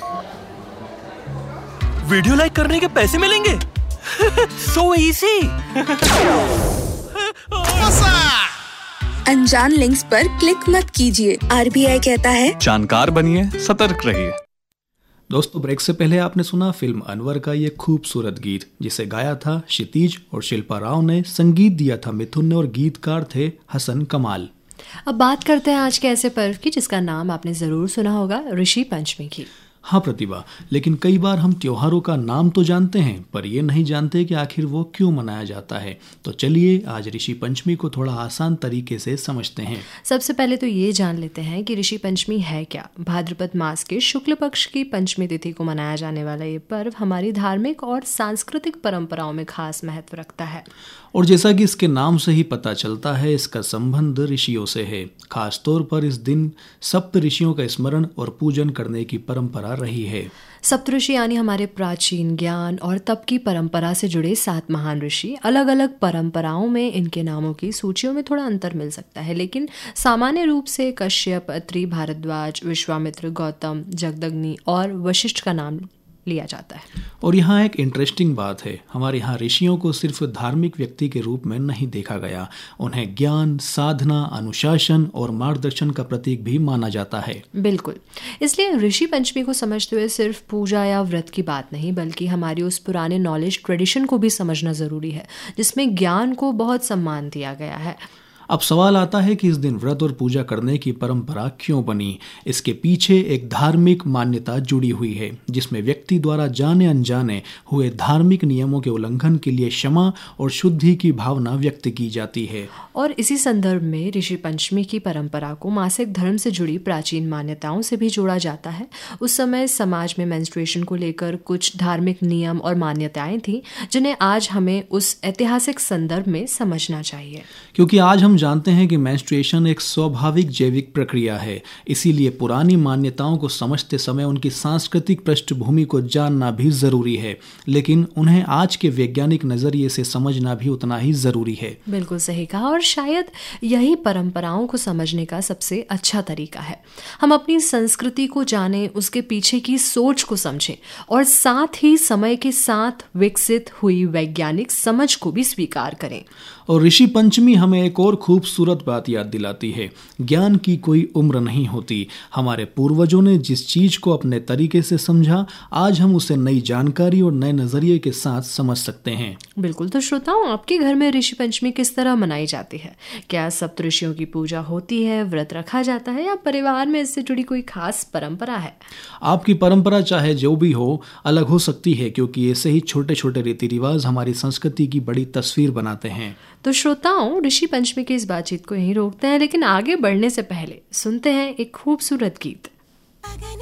Video like करने के पैसे मिलेंगे? So easy. अनजान लिंक्स पर क्लिक मत कीजिए। RBI कहता है जानकार बनिए, सतर्क रहिए। दोस्तों, ब्रेक से पहले आपने सुना फिल्म अनवर का ये खूबसूरत गीत, जिसे गाया था क्षितिज और शिल्पा राव ने, संगीत दिया था मिथुन ने और गीतकार थे हसन कमाल। अब बात करते हैं आज के ऐसे पर्व की जिसका नाम आपने जरूर सुना होगा, ऋषि पंचमी की। हाँ प्रतिभा, लेकिन कई बार हम त्योहारों का नाम तो जानते हैं पर ये नहीं जानते कि आखिर वो क्यों मनाया जाता है। तो चलिए आज ऋषि पंचमी को थोड़ा आसान तरीके से समझते हैं। सबसे पहले तो ये जान लेते हैं कि ऋषि पंचमी है क्या। भाद्रपद मास के शुक्ल पक्ष की पंचमी तिथि को मनाया जाने वाला ये पर्व हमारी धार्मिक और सांस्कृतिक परंपराओं में खास महत्व रखता है। और जैसा कि इसके नाम से ही पता चलता है, इसका संबंध ऋषियों से है। खास तौर पर इस दिन सप्त ऋषियों का स्मरण और पूजन करने की परंपरा रही है। सप्तऋषि यानी हमारे प्राचीन ज्ञान और तप की परंपरा से जुड़े 7 महान ऋषि। अलग अलग परंपराओं में इनके नामों की सूचियों में थोड़ा अंतर मिल सकता है, लेकिन सामान्य रूप से कश्यप, अत्रि, भारद्वाज, विश्वामित्र, गौतम, जगदग्नि और वशिष्ठ का नाम लिया जाता है। और यहाँ एक इंटरेस्टिंग बात है, हमारे यहाँ ऋषियों को सिर्फ धार्मिक व्यक्ति के रूप में नहीं देखा गया, उन्हें ज्ञान, साधना, अनुशासन और मार्गदर्शन का प्रतीक भी माना जाता है। बिल्कुल, इसलिए ऋषि पंचमी को समझते हुए सिर्फ पूजा या व्रत की बात नहीं, बल्कि हमारी उस पुराने नॉलेज ट्रेडिशन को भी समझना जरूरी है जिसमें ज्ञान को बहुत सम्मान दिया गया है। अब सवाल आता है कि इस दिन व्रत और पूजा करने की परंपरा क्यों बनी। इसके पीछे एक धार्मिक मान्यता जुड़ी हुई है, जिसमें व्यक्ति द्वारा जाने अनजाने हुए धार्मिक नियमों के उल्लंघन के लिए क्षमा और शुद्धि की भावना व्यक्त की जाती है। और इसी संदर्भ में ऋषि पंचमी की परंपरा को मासिक धर्म से जुड़ी प्राचीन मान्यताओं से भी जोड़ा जाता है। उस समय समाज में मेंस्ट्रुएशन को लेकर कुछ धार्मिक नियम और मान्यताएं थी, जिन्हें आज हमें उस ऐतिहासिक संदर्भ में समझना चाहिए। क्योंकि आज हम जानते हैं कि मेंस्ट्रुएशन एक स्वाभाविक जैविक प्रक्रिया है, इसीलिए पुरानी मान्यताओं को समझते समय उनकी सांस्कृतिक पृष्ठभूमि को जानना भी जरूरी है, लेकिन उन्हें आज के वैज्ञानिक नजरिए से समझना भी उतना ही जरूरी है। बिल्कुल सही कहा, और शायद यही परंपराओं को समझने का सबसे अच्छा तरीका है। हम अपनी संस्कृति को जानें, उसके पीछे की सोच को समझें और साथ ही समय के साथ विकसित हुई वैज्ञानिक समझ को भी स्वीकार करें। और ऋषि पंचमी हमें एक और खूबसूरत बात याद दिलाती है, ज्ञान की कोई उम्र नहीं होती। हमारे पूर्वजों ने जिस चीज को अपने तरीके से समझा, आज हम उसे नई जानकारी और नए नजरिए के साथ समझ सकते हैं। बिल्कुल, तो श्रोताओं, आपके घर में ऋषि पंचमी किस तरह मनाई जाती है? क्या सप्त ऋषियों की पूजा होती है, व्रत रखा जाता है, या परिवार में इससे जुड़ी कोई खास परंपरा है? आपकी परंपरा चाहे जो भी हो, अलग हो सकती है, क्योंकि ऐसे ही छोटे छोटे रीति रिवाज हमारी संस्कृति की बड़ी तस्वीर बनाते हैं। तो श्रोताओं, ऋषि पंचमी की इस बातचीत को यहीं रोकते हैं, लेकिन आगे बढ़ने से पहले सुनते हैं एक खूबसूरत गीत।